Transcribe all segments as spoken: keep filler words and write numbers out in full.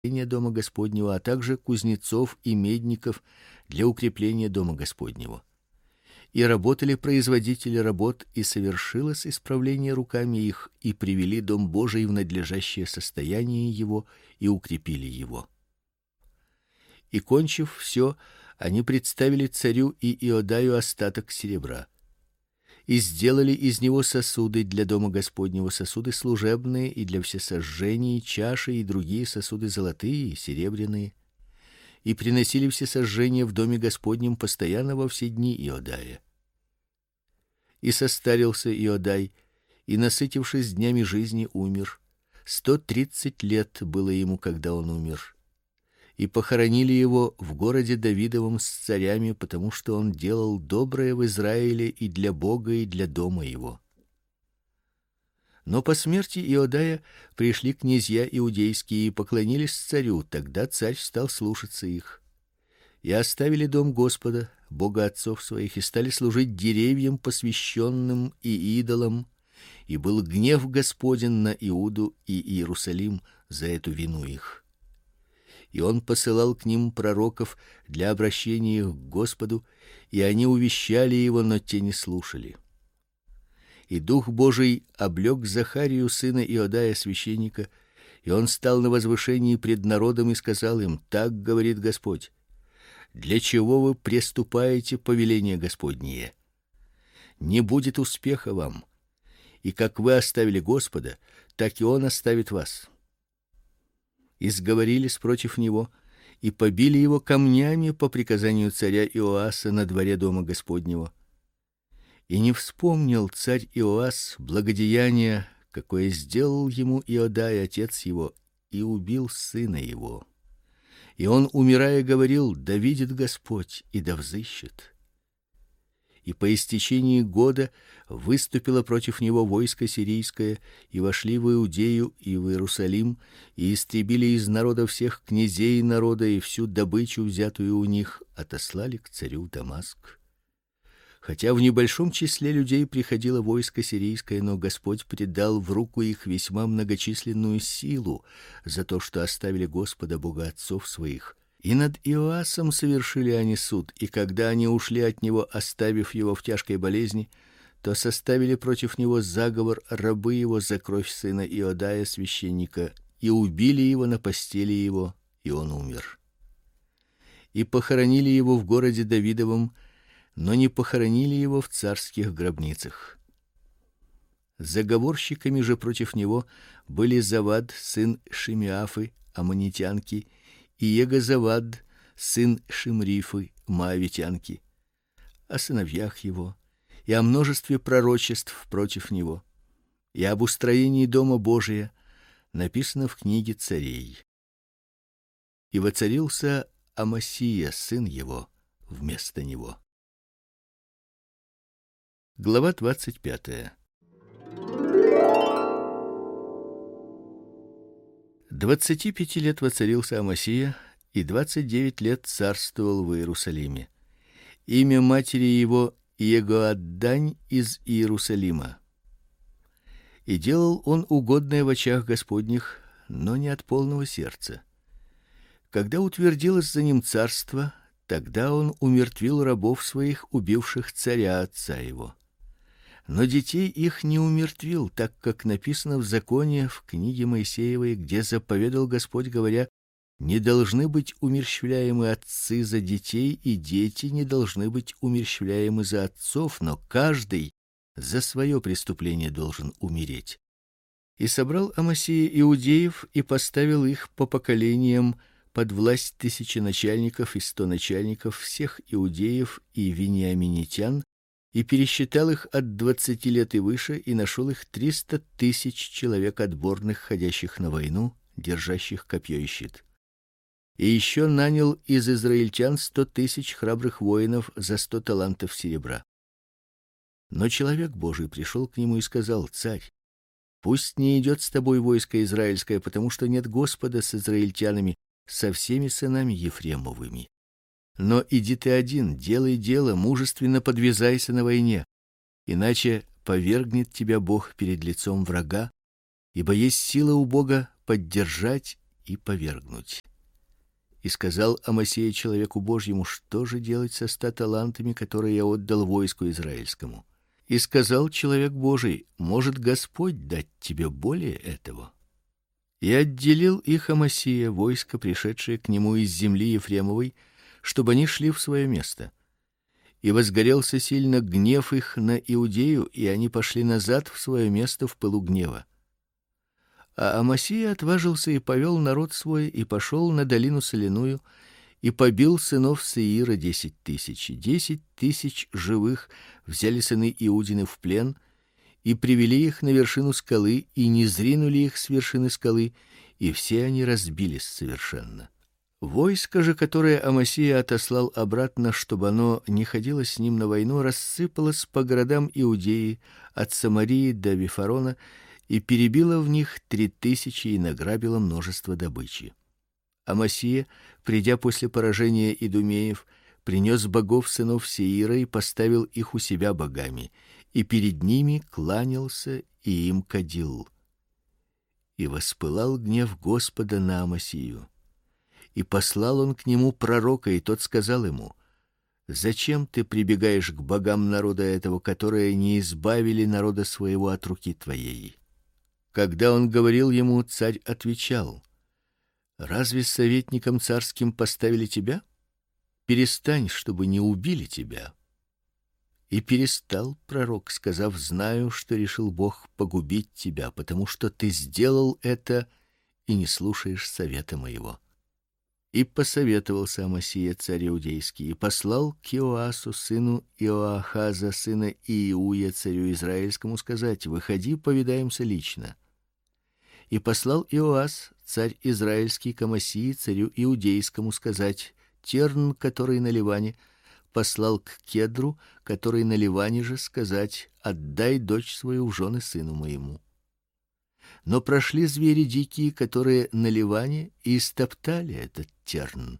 дома Господнего, а также кузнецов и медников для укрепления дома Господнего. И работали производители работ, и совершилось исправление руками их, и привели дом Божий в надлежащее состояние его, и укрепили его. И кончив все, они представили царю и Иодаю остаток серебра. И сделали из него сосуды для дома Господнего, сосуды служебные и для всесожжений, чаши и другие сосуды золотые и серебряные. И приносили всесожжения в доме Господнем постоянно во все дни Иодая. И состарился Иодай, и, насытившись днями жизни, умер. Сто тридцать лет было ему, когда он умер. И похоронили его в городе Давидовом с царями, потому что он делал доброе в Израиле и для Бога, и для дома его. Но по смерти Иодая пришли князья иудейские и поклонились царю. Тогда царь стал слушаться их. И оставили дом Господа, Бога отцов своих, и стали служить деревьям посвященным и идолам. И был гнев Господень на Иуду и Иерусалим за эту вину их. И он посылал к ним пророков для обращения их к Господу, и они увещали его, но те не слушали. И Дух Божий облёк Захарию, сына Иодая, священника, и он стал на возвышении пред народом и сказал им: «Так говорит Господь: для чего вы преступаете повеление Господнее? Не будет успеха вам, и как вы оставили Господа, так и он оставит вас». И сговорились против него, и побили его камнями по приказанию царя Иоаса на дворе дома Господнего. И не вспомнил царь Иоас благодеяния, какое сделал ему Иодай, отец его, и убил сына его. И он, умирая, говорил: «Да видит Господь, и да взыщет». И по истечении года выступило против него войско сирийское, и вошли в Иудею и в Иерусалим, и истребили из народа всех князей народа, и всю добычу, взятую у них, отослали к царю в Дамаск. Хотя в небольшом числе людей приходило войско сирийское, но Господь предал в руку их весьма многочисленную силу за то, что оставили Господа, Бога отцов своих. И над Иоасом совершили они суд, и когда они ушли от него, оставив его в тяжкой болезни, то составили против него заговор рабы его за кровь сына Иодая, священника, и убили его на постели его, и он умер. И похоронили его в городе Давидовом, но не похоронили его в царских гробницах. Заговорщиками же против него были Завад, сын Шимеафы, аммонитянки, и Егозавад, сын Шимрифы, моавитянки, о сыновьях его, и о множестве пророчеств против него, и об устроении дома Божия написано в книге царей. И воцарился Амасия, сын его, вместо него. Глава двадцать пятая. Двадцати пяти лет воцарился Амасия, и двадцать девять лет царствовал в Иерусалиме. Имя матери его Егоаддань из Иерусалима. И делал он угодное в очах Господних, но не от полного сердца. Когда утвердилось за ним царство, тогда он умертвил рабов своих, убивших царя отца его. Но детей их не умертвил, так как написано в законе в книге Моисеевой, где заповедал Господь, говоря: не должны быть умерщвляемы отцы за детей, и дети не должны быть умерщвляемы за отцов, но каждый за свое преступление должен умереть. И собрал Амасия иудеев и поставил их по поколениям под власть тысячи начальников и сто начальников всех иудеев и вениаминитян, и пересчитал их от двадцати лет и выше, и нашел их триста тысяч человек отборных, ходящих на войну, держащих копье и щит. И еще нанял из израильтян сто тысяч храбрых воинов за сто талантов серебра. Но человек Божий пришел к нему и сказал: «Царь, пусть не идет с тобой войско израильское, потому что нет Господа с израильтянами, со всеми сынами Ефремовыми. Но иди ты один, делай дело, мужественно подвязайся на войне, иначе повергнет тебя Бог перед лицом врага, ибо есть сила у Бога поддержать и повергнуть. И сказал Амасия человеку Божьему: что же делать со ста талантами, которые я отдал войску израильскому? И сказал человек Божий: может Господь дать тебе более этого? И отделил их Амасия, войско, пришедшее к нему из земли Ефремовой, чтобы они шли в свое место. И возгорелся сильно гнев их на Иудею, и они пошли назад в свое место в пылу гнева. А Амасия отважился и повел народ свой, и пошел на долину соляную, и побил сынов Сеира десять тысяч. Десять тысяч живых взяли сыны Иудины в плен, и привели их на вершину скалы, и низринули их с вершины скалы, и все они разбились совершенно. Войско же, которое Амасия отослал обратно, чтобы оно не ходило с ним на войну, рассыпалось по городам Иудеи от Самарии до Вифарона, и перебило в них три тысячи и награбило множество добычи. Амасия, придя после поражения идумеев, принес богов сынов Сеира и поставил их у себя богами, и перед ними кланялся и им кадил. И воспылал гнев Господа на Амасию. И послал он к нему пророка, и тот сказал ему: зачем ты прибегаешь к богам народа этого, которые не избавили народа своего от руки твоей? Когда он говорил ему, царь отвечал: разве советником царским поставили тебя? Перестань, чтобы не убили тебя. И перестал пророк, сказав: знаю, что решил Бог погубить тебя, потому что ты сделал это и не слушаешь совета моего. И посоветовался Амасия царь иудейский, и послал к Иоасу сыну Иоахаза сына Иуя царю израильскому сказать: выходи, повидаемся лично. И послал Иоас царь израильский к Амасии царю иудейскому сказать: Терн, который на Ливане, послал к Кедру, который на Ливане же, сказать: отдай дочь свою в жены сыну моему. Но прошли звери дикие, которые на Ливане, и истоптали этот терн.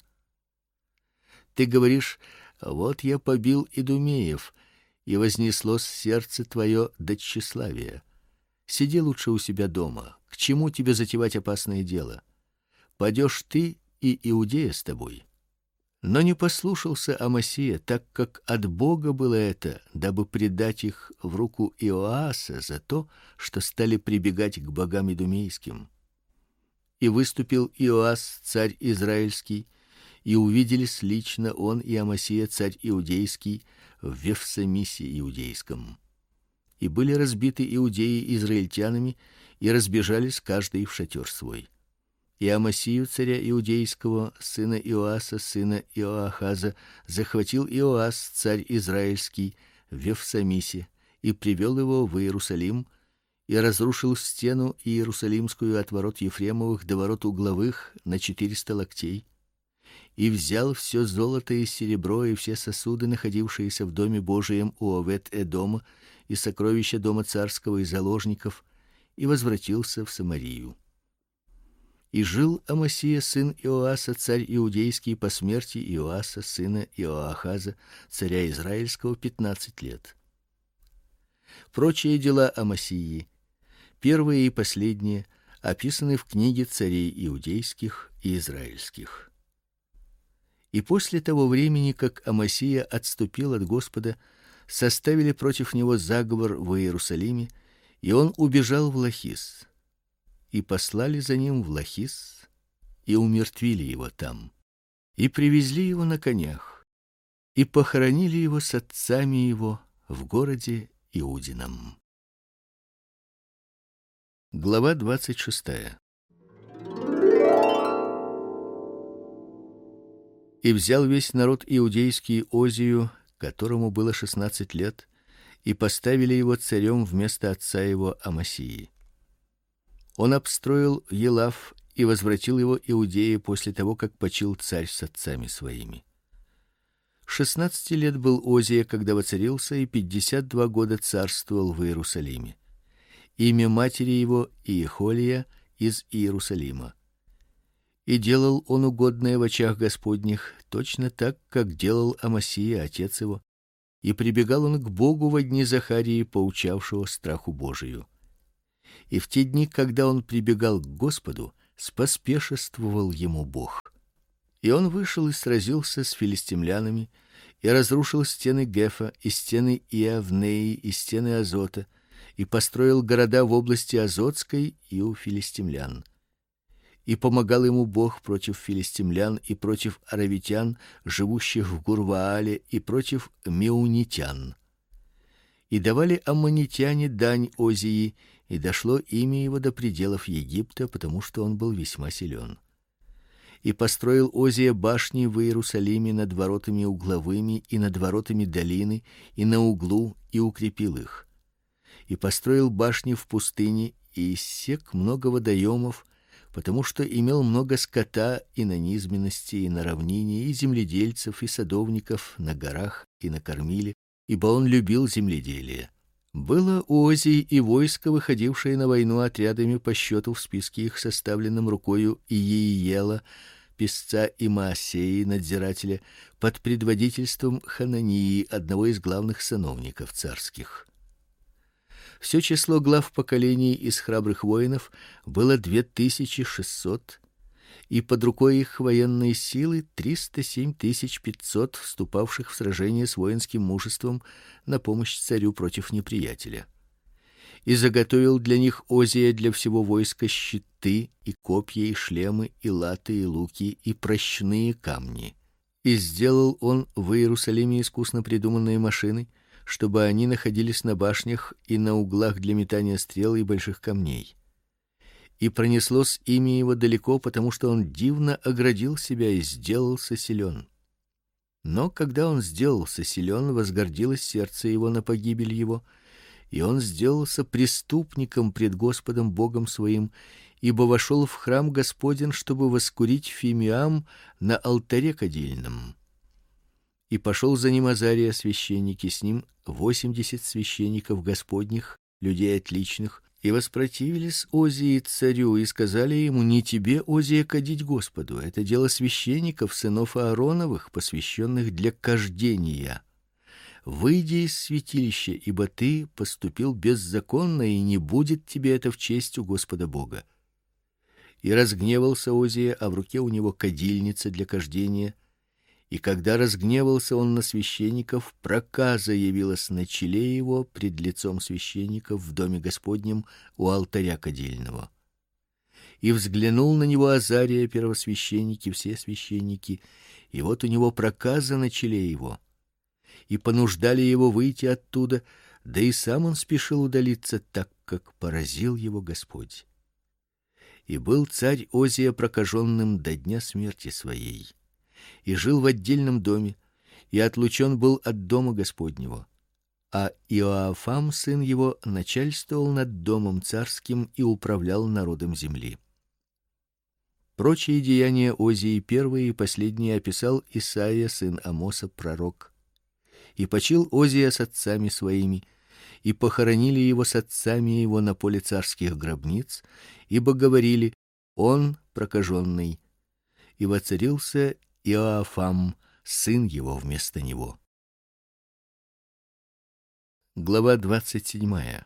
Ты говоришь: вот я побил идумеев, и вознеслось сердце твое до тщеславия. Сиди лучше у себя дома. К чему тебе затевать опасное дело? Падешь ты, и Иудея с тобой. Но не послушался Амасия, так как от Бога было это, дабы предать их в руку Иоаса за то, что стали прибегать к богам идумейским. И выступил Иоас, царь израильский, и увиделись лично он и Амасия, царь иудейский, в Вефсамисе иудейском. И были разбиты иудеи израильтянами, и разбежались каждый в шатер свой. И Амасию царя иудейского, сына Иоаса, сына Иоахаза, захватил Иоас, царь израильский, в Вефсамисе, и привел его в Иерусалим, и разрушил стену иерусалимскую от ворот Ефремовых до ворот угловых на четыреста локтей, и взял все золото и серебро и все сосуды, находившиеся в доме Божием у Овед-Эдома, и сокровища дома царского и заложников, и возвратился в Самарию. И жил Амасия сын Иоаса, царь иудейский, по смерти Иоаса сына Иоахаза, царя израильского, пятнадцать лет. Прочие дела Амасии, первые и последние, описаны в книге царей иудейских и израильских. И после того времени, как Амасия отступил от Господа, составили против него заговор в Иерусалиме, и он убежал в Лахис. И послали за ним в Лахис, и умертвили его там, и привезли его на конях, и похоронили его с отцами его в городе Иудином. Глава двадцать шестая. И взял весь народ иудейский Озию, которому было шестнадцать лет, и поставили его царем вместо отца его Амасии. Он обстроил Елав и возвратил его Иудее после того, как почил царь с отцами своими. Шестнадцати лет был Озия, когда воцарился, и пятьдесят два года царствовал в Иерусалиме. Имя матери его Иехолия из Иерусалима. И делал он угодное в очах Господних, точно так, как делал Амасия, отец его, и прибегал он к Богу во дни Захарии, поучавшего страху Божию. И в те дни, когда он прибегал к Господу, споспешествовал ему Бог. И он вышел и сразился с филистимлянами, и разрушил стены Гефа, и стены Иавнеи, и стены Азота, и построил города в области Азотской и у филистимлян. И помогал ему Бог против филистимлян и против аравитян, живущих в Гурваале, и против меунитян. И давали аммонитяне дань Озии, и дошло имя его до пределов Египта, потому что он был весьма силен. И построил Озия башни в Иерусалиме над воротами угловыми и над воротами долины, и на углу, и укрепил их. И построил башни в пустыне, и иссек много водоемов, потому что имел много скота и на низменности, и на равнине, и земледельцев, и садовников на горах, и на кормиле, ибо он любил земледелие. Было у Озии и войско, выходившее на войну отрядами по счету в списке их, составленном рукою Иеиела, писца, и Маасеи, надзирателя, под предводительством Ханании, одного из главных сановников царских. Все число глав поколений из храбрых воинов было две тысячи шестьсот, и под рукой их военной силы триста семь тысяч пятьсот, вступавших в сражение с воинским мужеством на помощь царю против неприятеля. И заготовил для них Озия для всего войска щиты и копья и шлемы и латы и луки и прощные камни. И сделал он в Иерусалиме искусно придуманные машины, чтобы они находились на башнях и на углах для метания стрел и больших камней. И пронеслось имя его далеко, потому что он дивно оградил себя и сделался силен. Но когда он сделался силен, возгордилось сердце его на погибель его, и он сделался преступником пред Господом Богом своим, ибо вошел в храм Господень, чтобы воскурить фимиам на алтаре кадильном. И пошел за ним Азария священник, и с ним восемьдесят священников Господних, людей отличных, и воспротивились Озии царю и сказали ему: не тебе, Озия, кадить Господу, это дело священников, сынов Аароновых, посвященных для кождения. Выйди из святилища, ибо ты поступил беззаконно, и не будет тебе это в честь у Господа Бога. И разгневался Озия, а в руке у него кадильница для кождения. И когда разгневался он на священников, проказа явилась на челе его пред лицом священников в доме Господнем у алтаря кадильного. И взглянул на него Азария, первосвященник, и все священники, и вот у него проказа на челе его. И понуждали его выйти оттуда, да и сам он спешил удалиться, так как поразил его Господь. И был царь Озия прокаженным до дня смерти своей, и жил в отдельном доме, и отлучен был от дома Господнего. А Иоафам, сын его, начальствовал над домом царским и управлял народом земли. Прочие деяния Озии, первые и последние, описал Исаия, сын Амоса, пророк. И почил Озия с отцами своими, и похоронили его с отцами его на поле царских гробниц, ибо говорили: он прокаженный. И воцарился Иоафам, сын его, вместо него. Глава двадцать седьмая.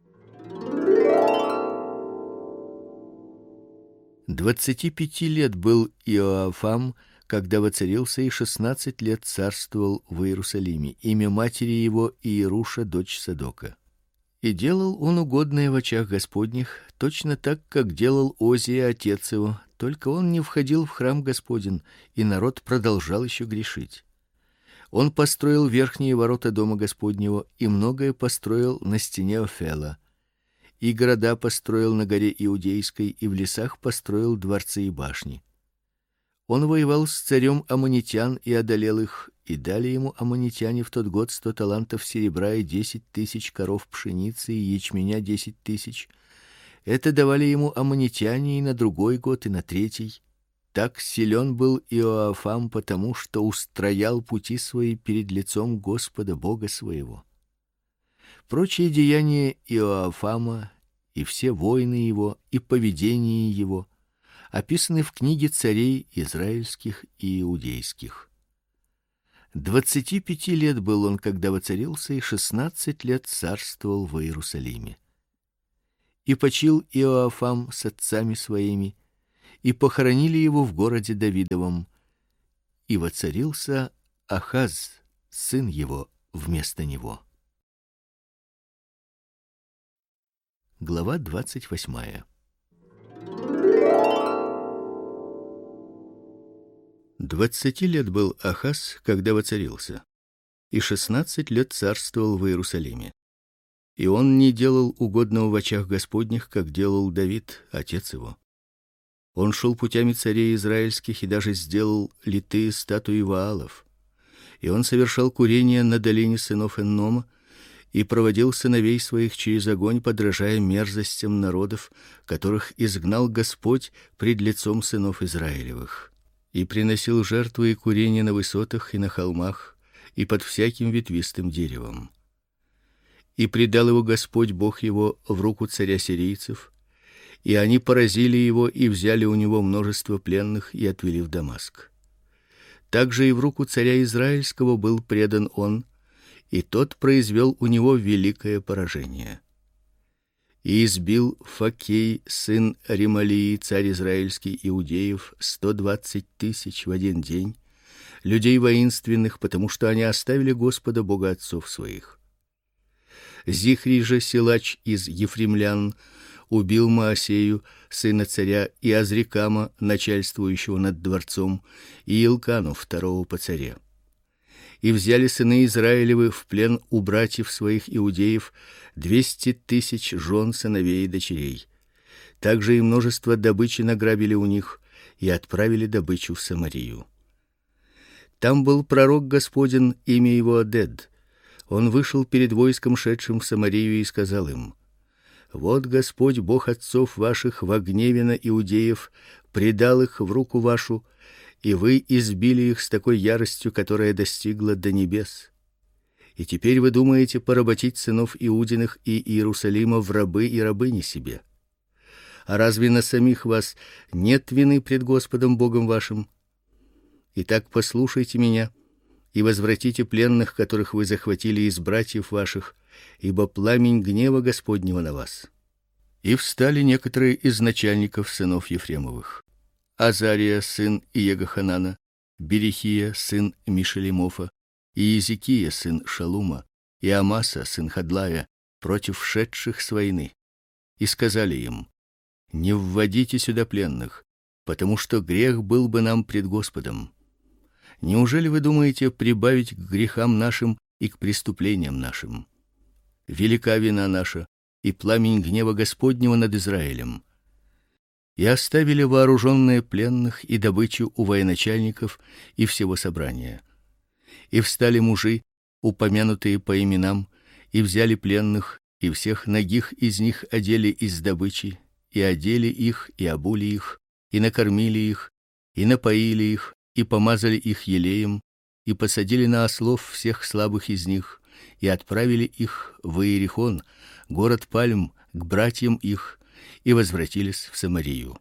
Двадцати пяти лет был Иоафам, когда воцарился, и шестнадцать лет царствовал в Иерусалиме. Имя матери его Иеруша, дочь Садока. И делал он угодное в очах Господних, точно так, как делал Озия отец его, только он не входил в храм Господень, и народ продолжал еще грешить. Он построил верхние ворота дома Господнего и многое построил на стене Офела. И города построил на горе Иудейской, и в лесах построил дворцы и башни. Он воевал с царем аммонитян и одолел их, и дали ему аммонитяне в тот год сто талантов серебра и десять тысяч коров пшеницы и ячменя десять тысяч. Это давали ему аммонитяне и на другой год, и на третий. Так силен был Иоафам, потому что устроял пути свои перед лицом Господа Бога своего. Прочие деяния Иоафама и все войны его и поведение его описаны в книге царей израильских и иудейских. Двадцати пяти лет был он, когда воцарился, и шестнадцать лет царствовал в Иерусалиме. И почил Иоафам с отцами своими, и похоронили его в городе Давидовом. И воцарился Ахаз, сын его, вместо него. Глава двадцать восьмая. Двадцати лет был Ахаз, когда воцарился, и шестнадцать лет царствовал в Иерусалиме. И он не делал угодного в очах Господних, как делал Давид, отец его. Он шел путями царей израильских и даже сделал литые статуи Ваалов. И он совершал курение на долине сынов Эннома и проводил сыновей своих через огонь, подражая мерзостям народов, которых изгнал Господь пред лицом сынов Израилевых. И приносил жертвы и курение на высотах и на холмах и под всяким ветвистым деревом. И предал его Господь Бог его в руку царя сирийцев, и они поразили его и взяли у него множество пленных и отвели в Дамаск. Также и в руку царя израильского был предан он, и тот произвел у него великое поражение. И избил Факей, сын Ремалии, царь израильский иудеев, сто двадцать тысяч в один день, людей воинственных, потому что они оставили Господа Бога отцов своих. Зихрий же, силач из ефремлян, убил Маасею, сына царя, и Азрикама, начальствующего над дворцом, и Илкану, второго по царе. И взяли сыны Израилевы в плен у братьев своих иудеев двести тысяч жен, сыновей и дочерей. Также и множество добычи награбили у них и отправили добычу в Самарию. Там был пророк Господин, имя его Одед. Он вышел перед войском, шедшим в Самарию, и сказал им: вот Господь Бог отцов ваших во гневе на иудеев предал их в руку вашу, и вы избили их с такой яростью, которая достигла до небес. И теперь вы думаете поработить сынов Иудиных и Иерусалима в рабы и рабыни себе. А разве на самих вас нет вины пред Господом Богом вашим? Итак, послушайте меня и возвратите пленных, которых вы захватили из братьев ваших, ибо пламень гнева Господнего на вас. И встали некоторые из начальников сынов Ефремовых: Азария, сын Иегоханана, Берехия, сын Мишелемофа, и Иезекия, сын Шалума, и Амаса, сын Хадлая, против шедших с войны. И сказали им: не вводите сюда пленных, потому что грех был бы нам пред Господом. Неужели вы думаете прибавить к грехам нашим и к преступлениям нашим? Велика вина наша и пламень гнева Господнего над Израилем. И оставили вооруженные пленных и добычу у военачальников и всего собрания. И встали мужи, упомянутые по именам, и взяли пленных, и всех нагих из них одели из добычи, и одели их, и обули их, и накормили их, и напоили их, и помазали их елеем, и посадили на ослов всех слабых из них, и отправили их в Иерихон, город пальм, к братьям их, и возвратились в Самарию.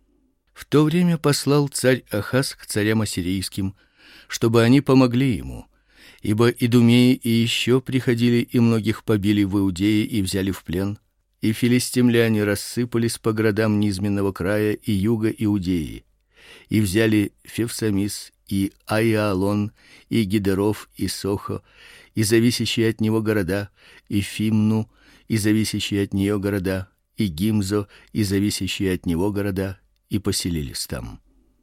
В то время послал царь Ахаз к царям ассирийским, чтобы они помогли ему, ибо идумеи и еще приходили и многих побили в Иудее и взяли в плен, и филистимляне рассыпались по городам низменного края и юга Иудеи, и взяли Февсамис и Аиалон и Гидеров и Сохо и зависящие от него города, и Фимну и зависящие от нее города, и Гимзо и зависящие от него города, и поселились там.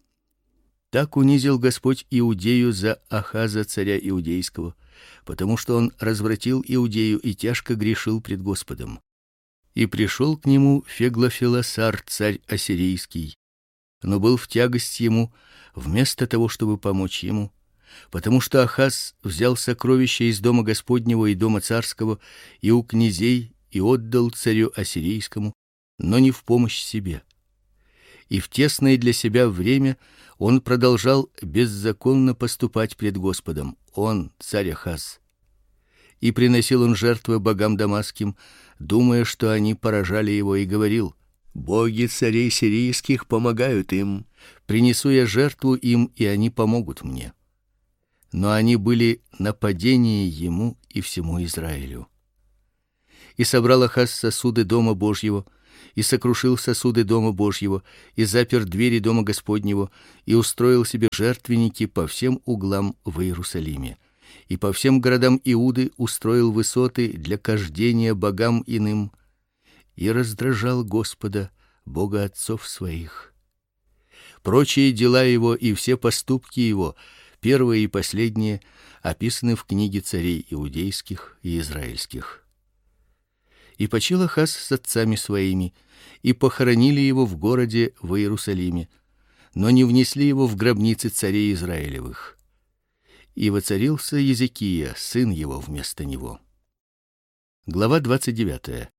Так унизил Господь Иудею за Ахаза царя иудейского, потому что он развратил Иудею и тяжко грешил пред Господом. И пришел к нему Феглофилосар, царь ассирийский, но был в тягость ему, вместо того, чтобы помочь ему, потому что Ахаз взял сокровища из дома Господнего и дома царского и у князей и отдал царю ассирийскому, но не в помощь себе. И в тесное для себя время он продолжал беззаконно поступать пред Господом, он, царь Ахаз. И приносил он жертвы богам дамасским, думая, что они поражали его, и говорил: боги царей сирийских помогают им, принесу я жертву им, и они помогут мне. Но они были нападение ему и всему Израилю. И собрал Ахаз сосуды дома Божьего, и сокрушил сосуды дома Божьего, и запер двери дома Господнего, и устроил себе жертвенники по всем углам в Иерусалиме. И по всем городам Иуды устроил высоты для кождения богам иным, и раздражал Господа, Бога отцов своих. Прочие дела его и все поступки его, первые и последние, описаны в книге царей иудейских и израильских. И почил Ахаз с отцами своими, и похоронили его в городе в Иерусалиме, но не внесли его в гробницы царей Израилевых. И воцарился Езекия, сын его, вместо него. Глава двадцать девятая.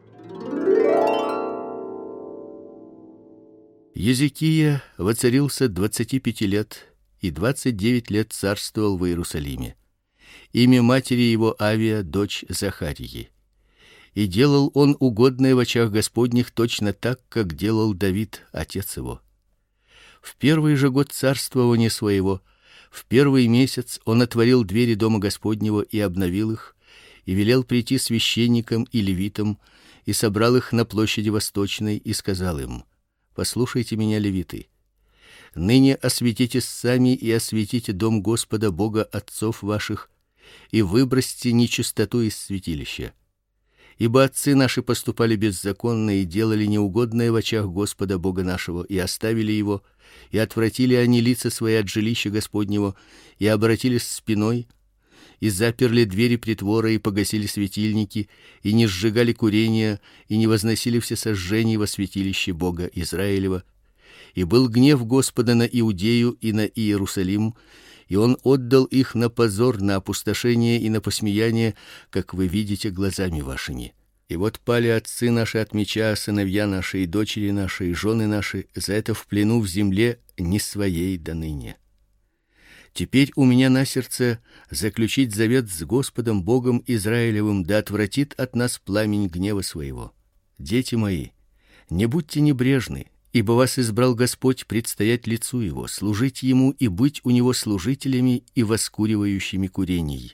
Езекия воцарился двадцати пяти лет, и двадцать девять лет царствовал в Иерусалиме. Имя матери его Авия, дочь Захарии. И делал он угодное в очах Господних точно так, как делал Давид, отец его. В первый же год царствования своего, в первый месяц, он отворил двери дома Господнего и обновил их, и велел прийти священникам и левитам, и собрал их на площади Восточной, и сказал им: послушайте меня, левиты. Ныне осветитесь сами и осветите дом Господа Бога отцов ваших, и выбросьте нечистоту из святилища. Ибо отцы наши поступали беззаконно и делали неугодное в очах Господа Бога нашего, и оставили его, и отвратили они лица свои от жилища Господнего, и обратились спиной, и заперли двери притвора, и погасили светильники, и не сжигали курения, и не возносили все сожжения во святилище Бога Израилева. И был гнев Господа на Иудею и на Иерусалим, и он отдал их на позор, на опустошение и на посмеяние, как вы видите глазами вашими. И вот пали отцы наши от меча, сыновья наши и дочери наши и жены наши, за это в плену в земле не своей доныне. Теперь у меня на сердце заключить завет с Господом Богом Израилевым, да отвратит от нас пламень гнева своего. Дети мои, не будьте небрежны, ибо вас избрал Господь предстоять лицу его, служить ему и быть у него служителями и воскуривающими курений.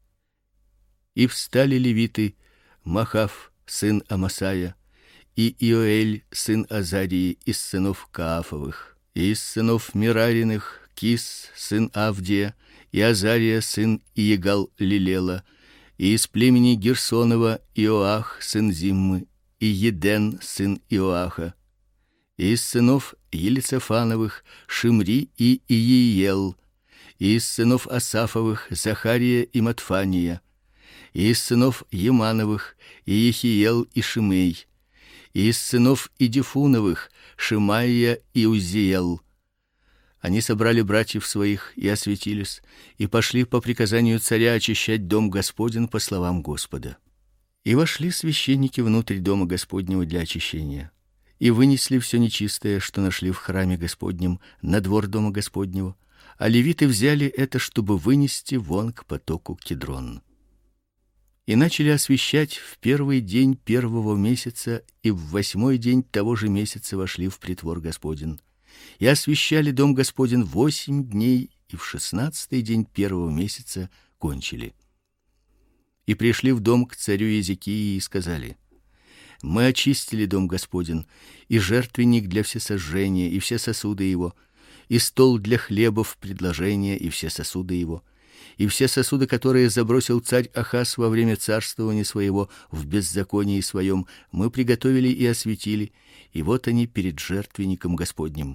И встали левиты: Махав, сын Амасая, и Иоэль, сын Азарии, из сынов Каафовых, и из сынов Мерариных Кис, сын Авдия, и Азария, сын Иегал-Лилела, и из племени Герсонова Иоах, сын Зиммы, и Еден, сын Иоаха, и из сынов Елицефановых Шимри и Иеел, и из сынов Асафовых Захария и Матфания, и из сынов Емановых Иехиел и Шимей, и из сынов Идифуновых Шимаия и Узиел. Они собрали братьев своих и осветились, и пошли по приказанию царя очищать дом Господень по словам Господа. И вошли священники внутрь дома Господнего для очищения, и вынесли все нечистое, что нашли в храме Господнем, на двор дома Господнего, а левиты взяли это, чтобы вынести вон к потоку Кидрон. И начали освящать в первый день первого месяца, и в восьмой день того же месяца вошли в притвор Господень. И освящали дом Господень восемь дней, и в шестнадцатый день первого месяца кончили. И пришли в дом к царю Езекии и сказали: мы очистили дом Господень, и жертвенник для всесожжения, и все сосуды его, и стол для хлебов предложения, и все сосуды его, и все сосуды, которые забросил царь Ахаз во время царствования своего в беззаконии своем, мы приготовили и осветили, и вот они перед жертвенником Господним.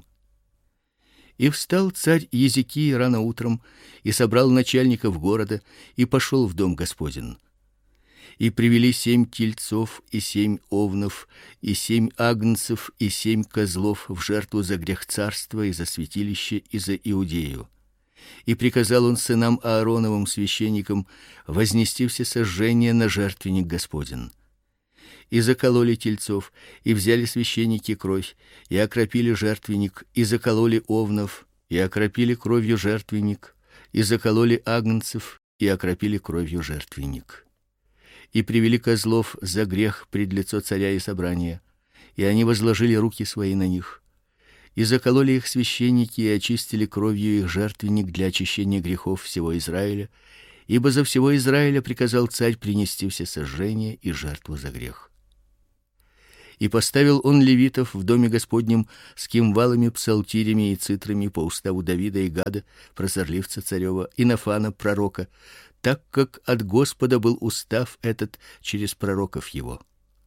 И встал царь Езекия рано утром, и собрал начальников города, и пошел в дом Господень. И привели семь тельцов, и семь овнов, и семь агнцев, и семь козлов в жертву за грех царства и за святилище и за Иудею. И приказал он сынам Аароновым священникам вознести все сожжения на жертвенник Господень. И закололи тельцов, и взяли священники кровь, и окропили жертвенник, и закололи овнов, и окропили кровью жертвенник, и закололи агнцев, и окропили кровью жертвенник. И привели козлов за грех пред лицо царя и собрания, и они возложили руки свои на них. И закололи их священники и очистили кровью их жертвенник для очищения грехов всего Израиля, ибо за всего Израиля приказал царь принести все сожжения и жертву за грех. И поставил он левитов в доме Господнем с кимвалами, псалтирями и цитрами по уставу Давида и Гада, прозорливца царева, и Нафана пророка, так как от Господа был устав этот через пророков его.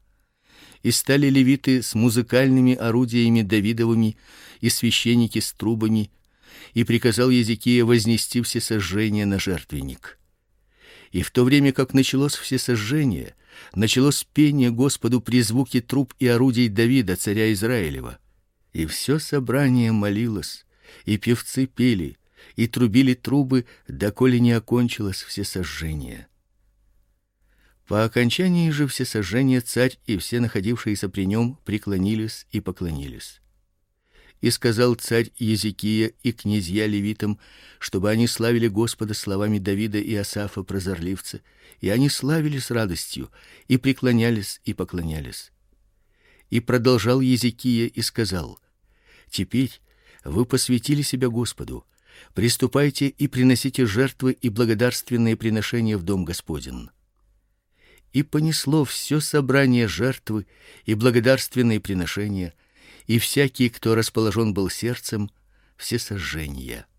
И стали левиты с музыкальными орудиями Давидовыми и священники с трубами, и приказал Езекия вознести всесожжение на жертвенник. И в то время, как началось всесожжение, началось пение Господу при звуке труб и орудий Давида, царя Израилева. И все собрание молилось, и певцы пели, и трубили трубы, доколе не окончилось всесожжение. По окончании же всесожжения царь и все находившиеся при нем преклонились и поклонились. И сказал царь Езекия и князья левитам, чтобы они славили Господа словами Давида и Асафа прозорливца, и они славили с радостью, и преклонялись и поклонялись. И продолжал Езекия и сказал: теперь вы посвятили себя Господу, приступайте и приносите жертвы и благодарственные приношения в дом Господень. И понесло все собрание жертвы и благодарственные приношения, и всякий, кто расположен был сердцем, всесожжения.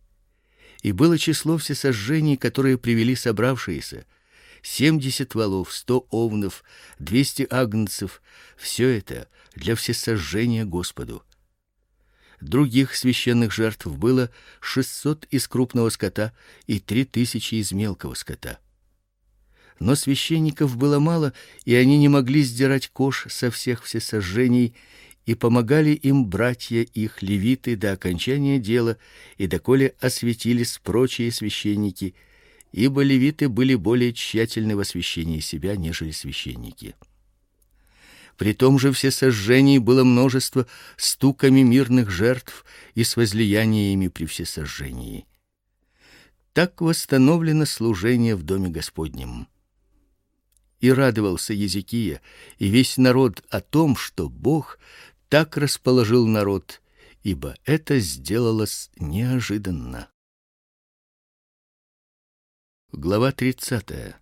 И было число всесожжений, которые привели собравшиеся: семьдесят волов, сто овнов, двести агнцев. Все это для всесожжения Господу. Других священных жертв было шестьсот из крупного скота и три тысячи из мелкого скота. Но священников было мало, и они не могли сдирать кож со всех всесожжений, и помогали им братья их левиты до окончания дела, и доколе осветились прочие священники, ибо левиты были более тщательны в освящении себя, нежели священники. При том же всесожжений было множество стуками мирных жертв и с возлияниями при всесожжении. Так восстановлено служение в доме Господнем. И радовался Езекия и весь народ о том, что Бог так расположил народ, ибо это сделалось неожиданно. Глава тридцатая.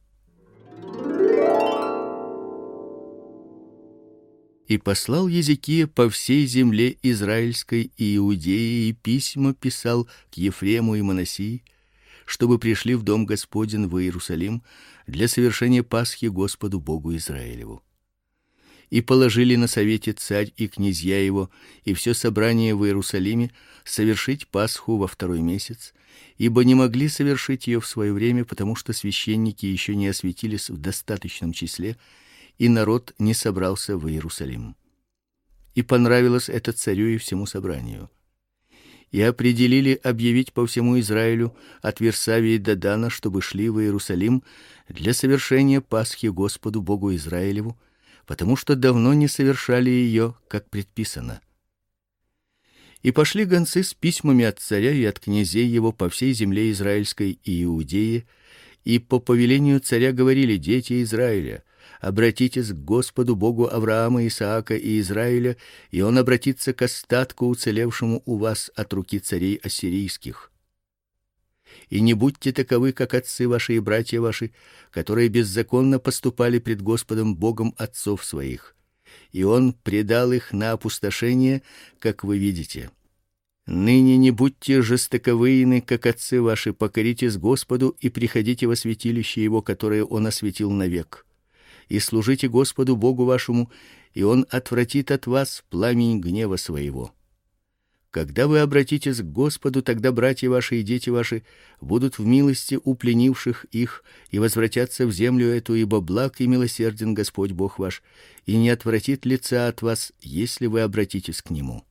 И послал Езекия по всей земле израильской и Иудеи, и письма писал к Ефрему и Манассии, чтобы пришли в дом Господень в Иерусалим для совершения Пасхи Господу Богу Израилеву. И положили на совете царь и князья его и все собрание в Иерусалиме совершить Пасху во второй месяц, ибо не могли совершить ее в свое время, потому что священники еще не осветились в достаточном числе, и народ не собрался в Иерусалим. И понравилось это царю и всему собранию. И определили объявить по всему Израилю от Вирсавии до Дана, чтобы шли в Иерусалим для совершения Пасхи Господу Богу Израилеву, потому что давно не совершали ее, как предписано. И пошли гонцы с письмами от царя и от князей его по всей земле израильской и Иудее, и по повелению царя говорили: дети Израиля, обратитесь к Господу Богу Авраама, Исаака и Израиля, и он обратится к остатку уцелевшему у вас от руки царей ассирийских. И не будьте таковы, как отцы ваши и братья ваши, которые беззаконно поступали пред Господом Богом отцов своих, и он предал их на опустошение, как вы видите. Ныне не будьте жестоковыйны, как отцы ваши, покоритесь Господу и приходите во святилище его, которое он осветил навек. И служите Господу Богу вашему, и он отвратит от вас пламень гнева своего. Когда вы обратитесь к Господу, тогда братья ваши и дети ваши будут в милости у пленивших их и возвратятся в землю эту, ибо благ и милосерден Господь Бог ваш, и не отвратит лица от вас, если вы обратитесь к нему.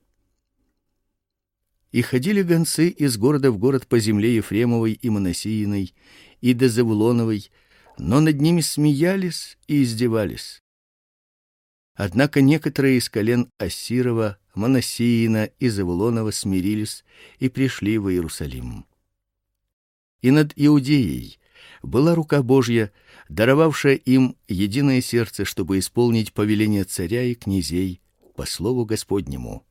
И ходили гонцы из города в город по земле Ефремовой и Манассииной и до Завулоновой, но над ними смеялись и издевались. Однако некоторые из колен Ассирова, Манассиина и Завулонова смирились и пришли в Иерусалим. И над Иудеей была рука Божья, даровавшая им единое сердце, чтобы исполнить повеление царя и князей по слову Господнему.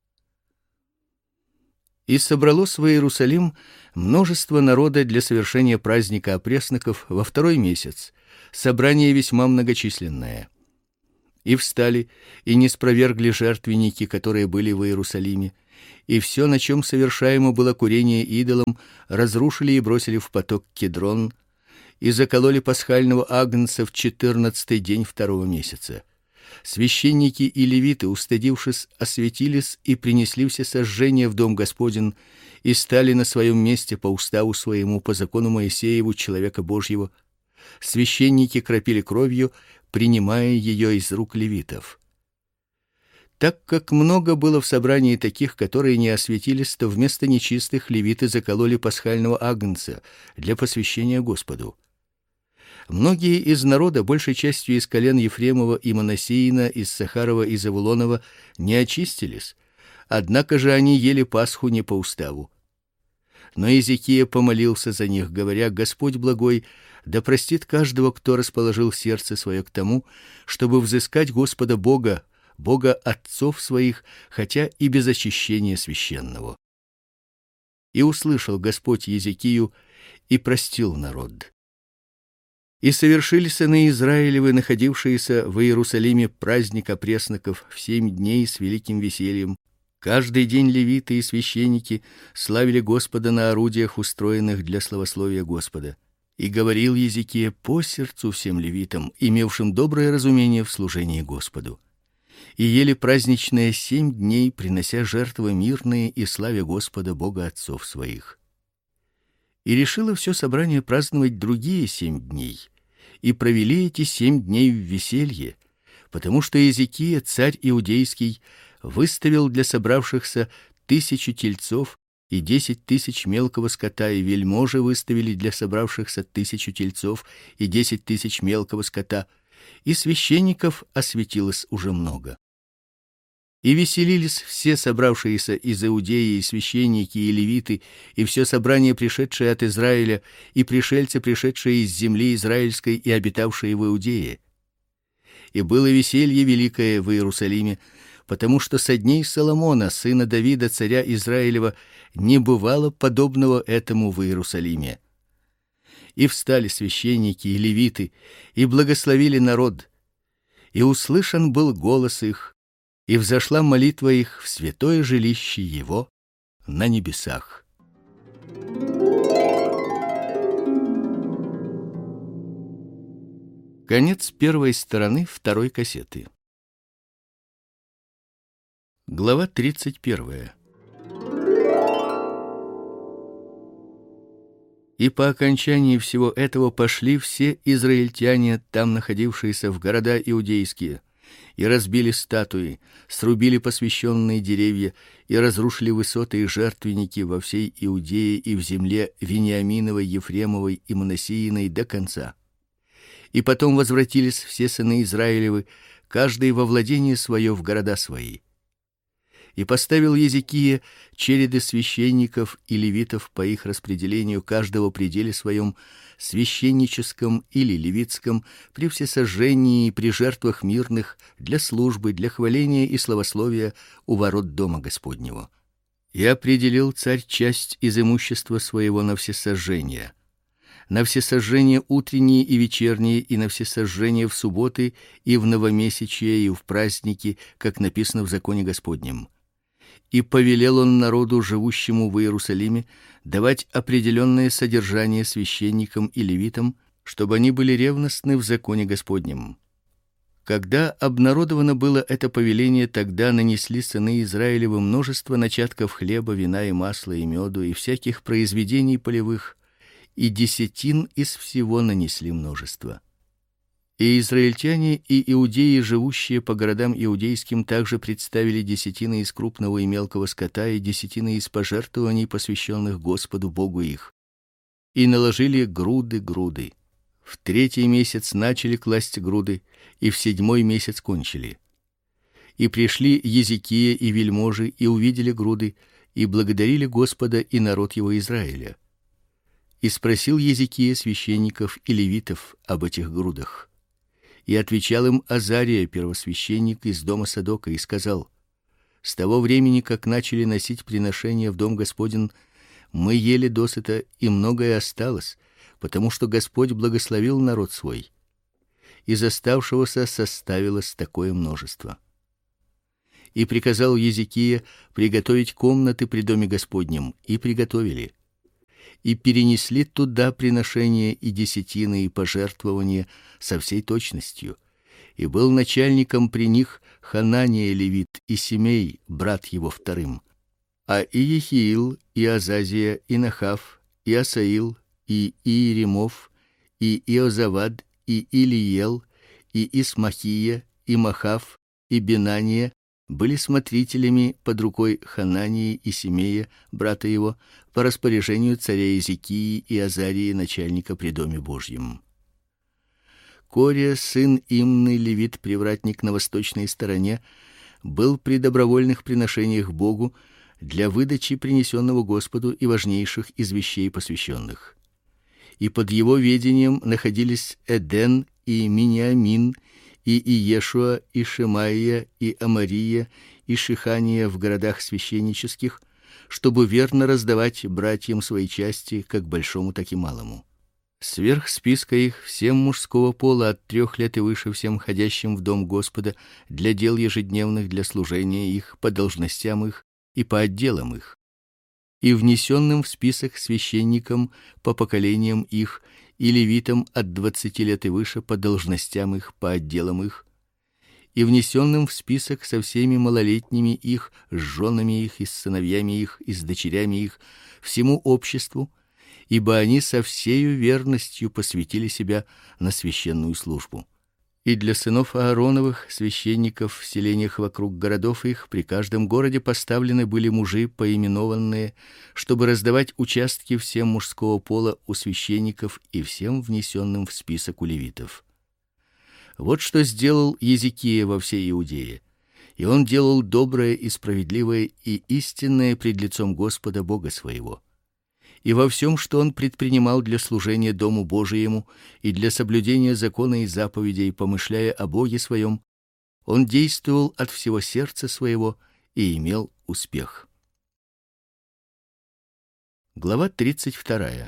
И собралось в Иерусалим множество народа для совершения праздника опресноков во второй месяц, собрание весьма многочисленное. И встали, и не спровергли жертвенники, которые были в Иерусалиме, и все, на чем совершаемо было курение идолам, разрушили и бросили в поток Кедрон, и закололи пасхального агнца в четырнадцатый день второго месяца. Священники и левиты, устыдившись, осветились и принесли все сожжения в дом Господень и стали на своем месте по уставу своему, по закону Моисееву, человека Божьего. Священники кропили кровью, принимая ее из рук левитов. Так как много было в собрании таких, которые не осветились, то вместо нечистых левиты закололи пасхального агнца для посвящения Господу. Многие из народа, большей частью из колен Ефремова и Манассеина, из Сахарова и Завулонова, не очистились, однако же они ели Пасху не по уставу. Но Иезекия помолился за них, говоря: Господь благой, да простит каждого, кто расположил сердце свое к тому, чтобы взыскать Господа Бога, Бога отцов своих, хотя и без очищения священного. И услышал Господь Иезекию и простил народ. И совершили сыны Израилевы, находившиеся в Иерусалиме, праздник опресноков в семь дней с великим весельем. Каждый день левиты и священники славили Господа на орудиях, устроенных для славословия Господа. И говорил Иезекия по сердцу всем левитам, имевшим доброе разумение в служении Господу. И ели праздничные семь дней, принося жертвы мирные и славя Господа Бога отцов своих. И решило все собрание праздновать другие семь дней, и провели эти семь дней в веселье, потому что Иезекия, царь иудейский, выставил для собравшихся тысячу тельцов и десять тысяч мелкого скота, и вельможи выставили для собравшихся тысячу тельцов и десять тысяч мелкого скота, и священников осветилось уже много. И веселились все собравшиеся из Иудеи, и священники, и левиты, и все собрание, пришедшее от Израиля, и пришельцы, пришедшие из земли израильской и обитавшие в Иудее. И было веселье великое в Иерусалиме, потому что со дней Соломона, сына Давида, царя Израилева, не бывало подобного этому в Иерусалиме. И встали священники и левиты, и благословили народ, и услышан был голос их, и взошла молитва их в святое жилище его на небесах. Конец первой стороны второй кассеты. Глава тридцать первая. И по окончании всего этого пошли все израильтяне, там находившиеся в города иудейские, и разбили статуи, срубили посвященные деревья и разрушили высоты и жертвенники во всей Иудее и в земле Вениаминовой, Ефремовой и Манассеиной до конца. И потом возвратились все сыны Израилевы, каждый во владение свое в города свои. И поставил Иезекия череды священников и левитов по их распределению, каждого пределе своем, священническом или левитском, при всесожжении и при жертвах мирных, для службы, для хваления и славословия у ворот дома Господнего. И определил царь часть из имущества своего на всесожжения, на всесожжения утренние и вечерние, и на всесожжения в субботы, и в новомесячие, и в праздники, как написано в законе Господнем. И повелел он народу, живущему в Иерусалиме, давать определенное содержание священникам и левитам, чтобы они были ревностны в законе Господнем. Когда обнародовано было это повеление, тогда нанесли сыны Израилевы множество начатков хлеба, вина и масла и меду и всяких произведений полевых, и десятин из всего нанесли множество. И израильтяне и иудеи, живущие по городам иудейским, также представили десятины из крупного и мелкого скота и десятины из пожертвований, посвященных Господу Богу их, и наложили груды груды. В третий месяц начали класть груды, и в седьмой месяц кончили. И пришли Иезекия и вельможи и увидели груды, и благодарили Господа и народ его Израиля. И спросил Иезекия священников и левитов об этих грудах. И отвечал им Азария, первосвященник из дома Садока, и сказал: с того времени, как начали носить приношения в дом Господень, мы ели досыта, и многое осталось, потому что Господь благословил народ свой. из оставшегося составилось такое множество. И приказал Езекия приготовить комнаты при доме Господнем, и приготовили. И перенесли туда приношения и десятины и пожертвования со всей точностью. И был начальником при них Ханания левит и Семей, брат его вторым. А и Иехиил, и Азазия, и Нахав, и Асаил, и Иеремов, и Иозавад, и Илиел, и Исмахия, и Махав, и Бенания были смотрителями под рукой Ханании и Семея, брата его, по распоряжению царя Иезекии и Азарии, начальника при доме Божьем. Кория, сын Имны, левит, привратник на восточной стороне, был при добровольных приношениях Богу для выдачи принесенного Господу и важнейших из вещей посвященных. И под его ведением находились Эден и Миниамин, и Иешуа, и Шемаия, и Амария, и Шихания в городах священнических, чтобы верно раздавать братьям свои части, как большому, так и малому. Сверх списка их всем мужского пола от трех лет и выше, всем ходящим в дом Господа для дел ежедневных, для служения их, по должностям их и по отделам их, и внесенным в список священникам по поколениям их и левитам от двадцати лет и выше по должностям их, по отделам их, и внесенным в список со всеми малолетними их, с женами их и с сыновьями их и с дочерями их, всему обществу, ибо они со всею верностью посвятили себя на священную службу. И для сынов Аароновых, священников в селениях вокруг городов их, при каждом городе поставлены были мужи поименованные, чтобы раздавать участки всем мужского пола у священников и всем внесенным в список у левитов. Вот что сделал Езекия во всей Иудее. И он делал доброе и справедливое и истинное пред лицом Господа Бога своего. И во всем, что он предпринимал для служения дому Божиему и для соблюдения закона и заповедей, помышляя о Боге своем, он действовал от всего сердца своего и имел успех. Глава тридцать вторая.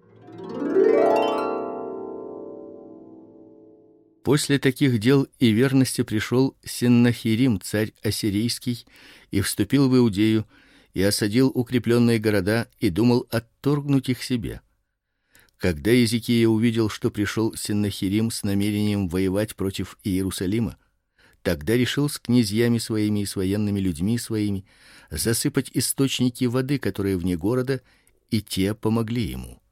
После таких дел и верности пришел Сеннахирим, царь ассирийский, и вступил в Иудею, и осадил укрепленные города и думал отторгнуть их себе. Когда Езекия увидел, что пришел Сеннахирим с намерением воевать против Иерусалима, тогда решил с князьями своими и с военными людьми своими засыпать источники воды, которые вне города, и те помогли ему.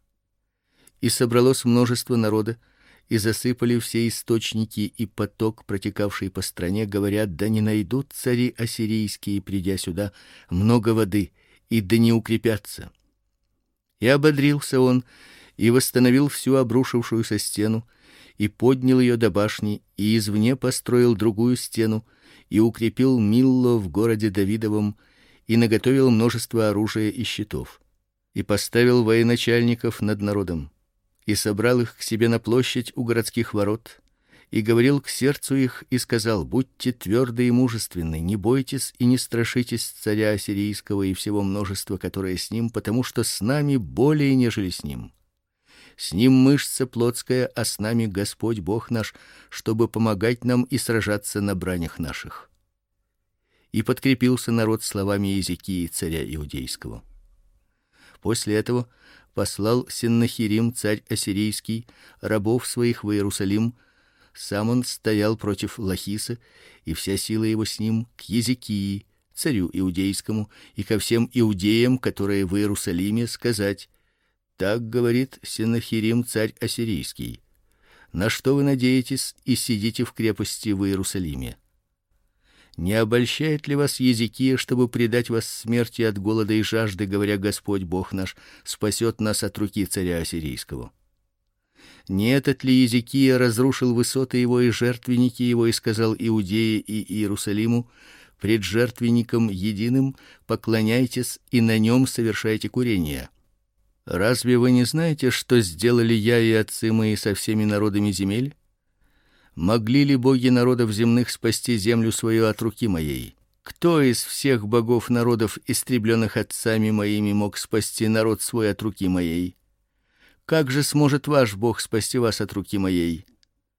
И собралось множество народа, и засыпали все источники и поток, протекавший по стране, говорят: да не найдут цари ассирийские, придя сюда, много воды, и да не укрепятся. И ободрился он, и восстановил всю обрушившуюся стену, и поднял ее до башни, и извне построил другую стену, и укрепил Милло в городе Давидовом, и наготовил множество оружия и щитов, и поставил военачальников над народом, и собрал их к себе на площадь у городских ворот, и говорил к сердцу их, и сказал: будьте тверды и мужественны, не бойтесь и не страшитесь царя ассирийского и всего множества, которое с ним, потому что с нами более, нежели с ним. С ним мышца плотская, а с нами Господь Бог наш, чтобы помогать нам и сражаться на бранях наших. И подкрепился народ словами Езекии, царя иудейского. После этого послал Сеннахирим, царь ассирийский, рабов своих в Иерусалим. Сам он стоял против Лахиса, и вся сила его с ним, к Езекии, царю иудейскому, и ко всем иудеям, которые в Иерусалиме, сказать: так говорит Сеннахирим, царь ассирийский: на что вы надеетесь и сидите в крепости в Иерусалиме? Не обольщает ли вас Езекия, чтобы предать вас смерти от голода и жажды, говоря: Господь Бог наш спасет нас от руки царя ассирийского? Не этот ли Езекия разрушил высоты его и жертвенники его и сказал Иудее и Иерусалиму: пред жертвенником единым поклоняйтесь и на нем совершайте курение? Разве вы не знаете, что сделали я и отцы мои со всеми народами земель? Могли ли боги народов земных спасти землю свою от руки моей? Кто из всех богов народов, истребленных отцами моими, мог спасти народ свой от руки моей? Как же сможет ваш Бог спасти вас от руки моей?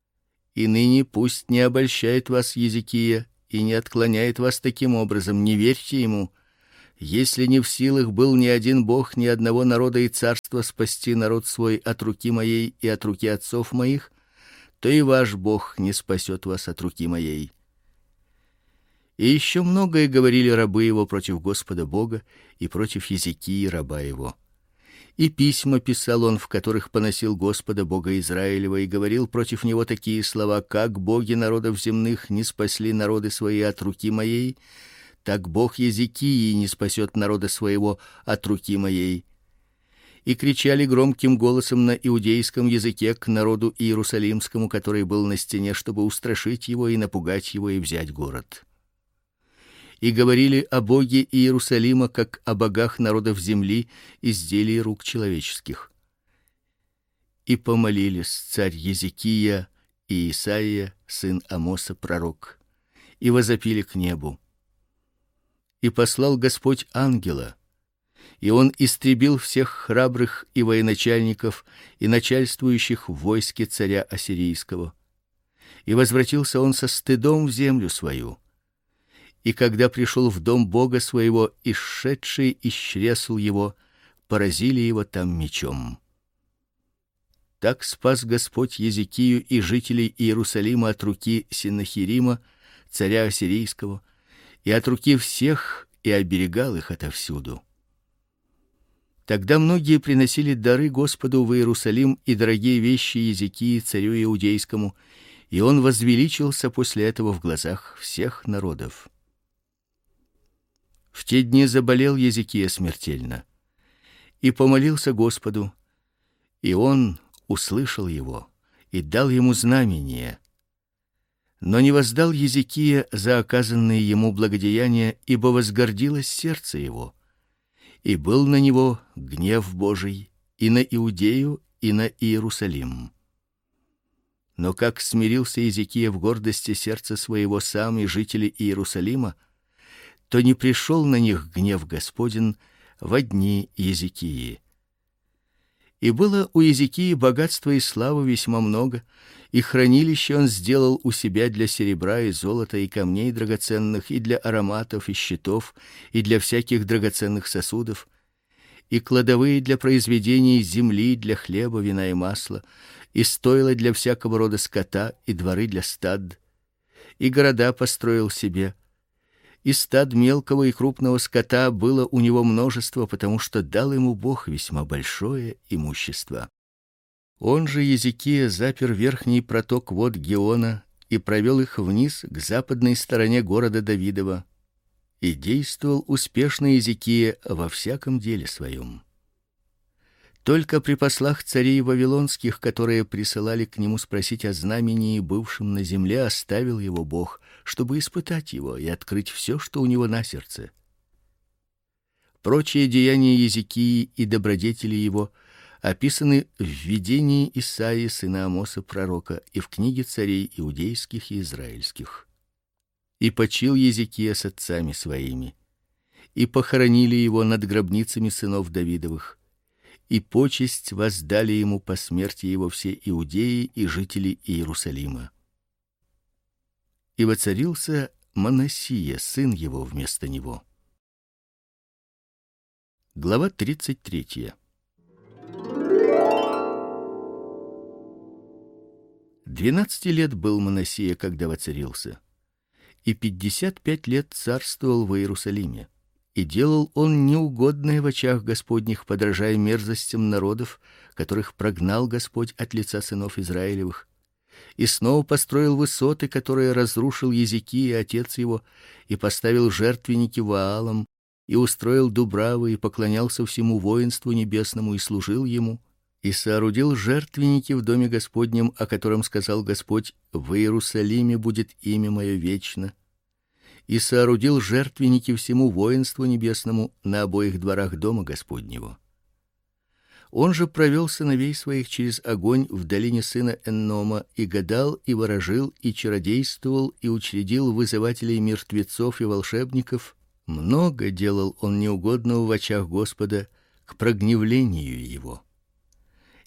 И ныне пусть не обольщает вас Езекия и не отклоняет вас таким образом, не верьте ему. Если не в силах был ни один бог, ни одного народа и царства спасти народ свой от руки моей и от руки отцов моих, то и ваш Бог не спасет вас от руки моей. И еще многое говорили рабы его против Господа Бога и против Езекии раба его. И письма писал он, в которых поносил Господа Бога Израилева и говорил против него такие слова: как боги народов земных не спасли народы свои от руки моей, так Бог Езекии не спасет народа своего от руки моей. И кричали громким голосом на иудейском языке к народу иерусалимскому, который был на стене, чтобы устрашить его и напугать его и взять город. И говорили о Боге Иерусалима, как о богах народов земли, изделий рук человеческих. И помолились царь Езекия и Исаия, сын Амоса, пророк, и возопили к небу. И послал Господь ангела, и он истребил всех храбрых и военачальников и начальствующих в войске царя ассирийского. И возвратился он со стыдом в землю свою. И когда пришел в дом Бога своего, исшедший исчресл его, поразили его там мечом. Так спас Господь Езекию и жителей Иерусалима от руки Сеннахерима, царя ассирийского, и от руки всех, и оберегал их отовсюду. Тогда многие приносили дары Господу в Иерусалим и дорогие вещи Езекии, царю иудейскому, и он возвеличился после этого в глазах всех народов. В те дни заболел Езекия смертельно, и помолился Господу, и он услышал его и дал ему знамение. Но не воздал Езекия за оказанные ему благодеяния, ибо возгордилось сердце его, и был на него гнев Божий и на Иудею, и на Иерусалим. Но как смирился Езекия в гордости сердца своего сам и жители Иерусалима, то не пришел на них гнев Господень во дни Езекии. И было у Езекии богатства и славы весьма много, и хранилище он сделал у себя для серебра и золота и камней драгоценных, и для ароматов и щитов, и для всяких драгоценных сосудов, и кладовые для произведений земли, для хлеба, вина и масла, и стойла для всякого рода скота, и дворы для стад, и города построил себе. И стад мелкого и крупного скота было у него множество, потому что дал ему Бог весьма большое имущество. Он же Езекия запер верхний проток вод Геона и провел их вниз к западной стороне города Давидова, и действовал успешно Езекия во всяком деле своем. Только при послах царей вавилонских, которые присылали к нему спросить о знамении, бывшем на земле, оставил его Бог, чтобы испытать его и открыть все, что у него на сердце. Прочие деяния Езекии и добродетели его описаны в видении Исаии сына Амоса пророка и в книге царей иудейских и израильских. И почил Езекия с отцами своими, и похоронили его над гробницами сынов Давидовых. И почесть воздали ему по смерти его все иудеи и жители Иерусалима. И воцарился Манассия, сын его, вместо него. Глава тридцать третья. Двенадцати лет был Манассия, когда воцарился, и пятьдесят пять лет царствовал в Иерусалиме. И делал он неугодное в очах Господних, подражая мерзостям народов, которых прогнал Господь от лица сынов Израилевых, и снова построил высоты, которые разрушил Езекия отец его, и поставил жертвенники Ваалам, и устроил дубравы, и поклонялся всему воинству небесному и служил ему, и соорудил жертвенники в доме Господнем, о котором сказал Господь: в Иерусалиме будет имя мое вечно. И соорудил жертвенники всему воинству небесному на обоих дворах дома Господнего. Он же провел сыновей своих через огонь в долине сына Эннома, и гадал, и ворожил, и чародействовал, и учредил вызывателей мертвецов и волшебников. Много делал он неугодного в очах Господа к прогневлению его.